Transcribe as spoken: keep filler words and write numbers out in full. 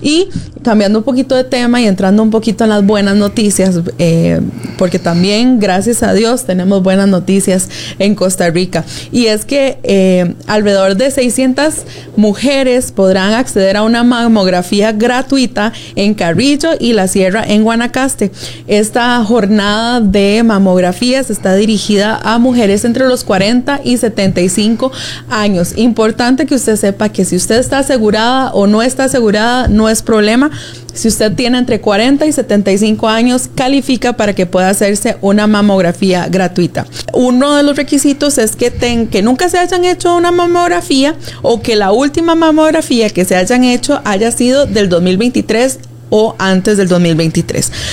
Y cambiando un poquito de tema y entrando un poquito en las buenas noticias, eh, porque también, gracias a Dios, tenemos buenas noticias en Costa Rica. Y es que eh, alrededor de seiscientas mujeres podrán acceder a una mamografía gratuita en Carrillo y La Sierra en Guanacaste. Esta jornada de mamografías está dirigida a mujeres entre los cuarenta y setenta y cinco años. Importante que usted sepa que si usted está asegurada o no está asegurada, no es problema. Si usted tiene entre cuarenta y setenta y cinco años, califica para que pueda hacerse una mamografía gratuita. Uno de los requisitos es que, ten, que nunca se hayan hecho una mamografía o que la última mamografía que se hayan hecho haya sido del dos mil veintitrés o antes del dos mil veintitrés.